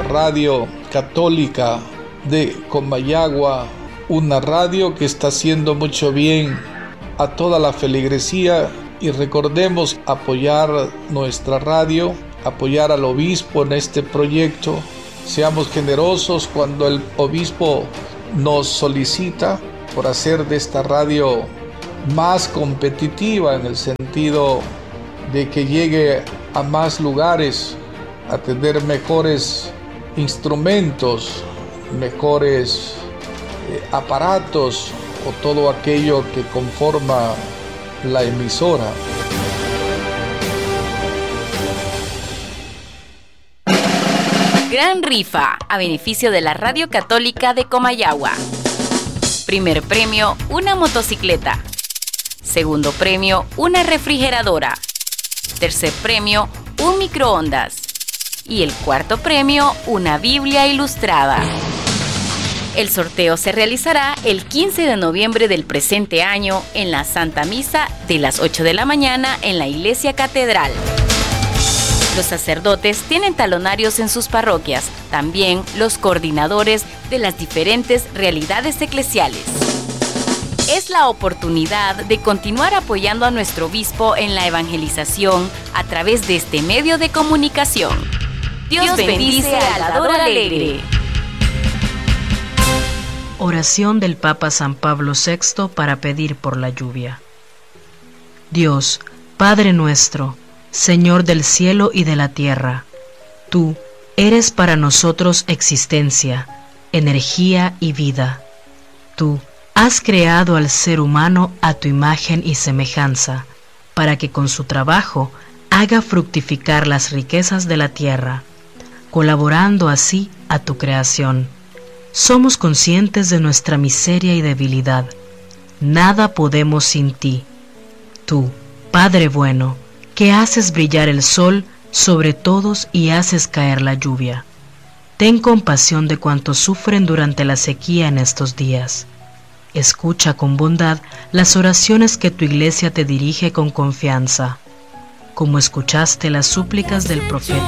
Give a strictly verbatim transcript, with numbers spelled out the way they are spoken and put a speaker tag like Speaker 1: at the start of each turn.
Speaker 1: radio católica de Comayagua, una radio que está haciendo mucho bien a toda la feligresía, y recordemos apoyar nuestra radio, apoyar al obispo en este proyecto. Seamos generosos cuando el obispo nos solicita por hacer de esta radio más competitiva, en el sentido de que llegue a más lugares, a tener mejores instrumentos, mejores eh, aparatos o todo aquello que conforma la emisora.
Speaker 2: Gran rifa a beneficio de la Radio Católica de Comayagua. Primer premio, una motocicleta. Segundo premio, una refrigeradora. Tercer premio, un microondas. Y el cuarto premio, una Biblia ilustrada. El sorteo se realizará el quince de noviembre del presente año en la Santa Misa de las ocho de la mañana en la Iglesia Catedral. Los sacerdotes tienen talonarios en sus parroquias, también los coordinadores de las diferentes realidades eclesiales. Es la oportunidad de continuar apoyando a nuestro obispo en la evangelización a través de este medio de comunicación. Dios, Dios bendice a la Dora Alegre.
Speaker 3: Oración del Papa San Pablo sexto para pedir por la lluvia. Dios, Padre nuestro, Señor del cielo y de la tierra, tú eres para nosotros existencia, energía y vida. Tú has creado al ser humano a tu imagen y semejanza, para que con su trabajo haga fructificar las riquezas de la tierra, colaborando así a tu creación. Somos conscientes de nuestra miseria y debilidad. Nada podemos sin ti. Tú, Padre bueno, que haces brillar el sol sobre todos y haces caer la lluvia. Ten compasión de cuantos sufren durante la sequía en estos días. Escucha con bondad las oraciones que tu iglesia te dirige con confianza, como escuchaste las súplicas del profeta